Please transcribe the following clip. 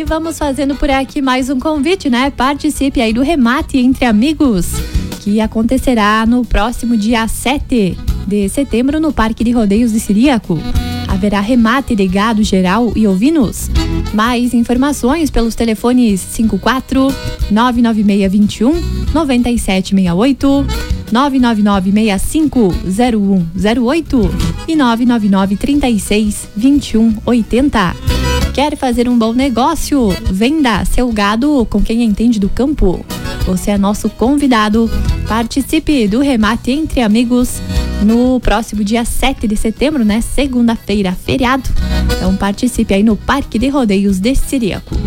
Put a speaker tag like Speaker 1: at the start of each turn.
Speaker 1: E vamos fazendo por aqui mais um convite, né? Participe aí do remate entre amigos, que acontecerá no próximo dia 7 de setembro no Parque de Rodeios de Ciríaco. Haverá remate de gado geral e ovinos. Mais informações pelos telefones 54 99621 9768, 99965 0108 e 999 36 2180. Quer fazer um bom negócio? Venda seu gado com quem entende do campo. Você é nosso convidado. Participe do remate entre amigos no próximo dia 7 de setembro, né? Segunda-feira, feriado. Então participe aí no Parque de Rodeios de Ciríaco.